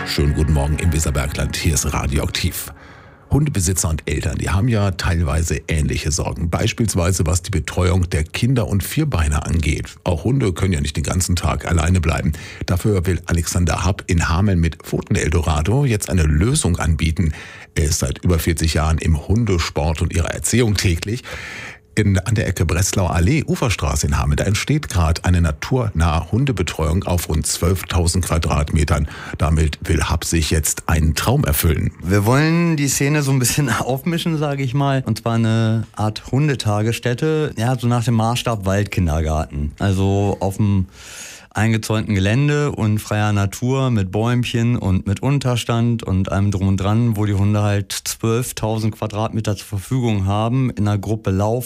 Schönen guten Morgen im Weserbergland. Hier ist Radioaktiv. Hundebesitzer und Eltern, die haben ja teilweise ähnliche Sorgen. Beispielsweise was die Betreuung der Kinder und Vierbeiner angeht. Auch Hunde können ja nicht den ganzen Tag alleine bleiben. Dafür will Alexander Happ in Hameln mit Pfoten Eldorado jetzt eine Lösung anbieten. Er ist seit über 40 Jahren im Hundesport und ihrer Erziehung täglich. An der Ecke Breslauer Allee, Uferstraße in Hameln, da entsteht gerade eine naturnahe Hundebetreuung auf rund 12.000 Quadratmetern. Damit will Happ sich jetzt einen Traum erfüllen. Wir wollen die Szene so ein bisschen aufmischen, sage ich mal. Und zwar eine Art Hundetagesstätte, ja, so nach dem Maßstab Waldkindergarten. Also auf dem eingezäunten Gelände und freier Natur mit Bäumchen und mit Unterstand und allem drum und dran, wo die Hunde halt 12.000 Quadratmeter zur Verfügung haben, in einer Gruppe laufen.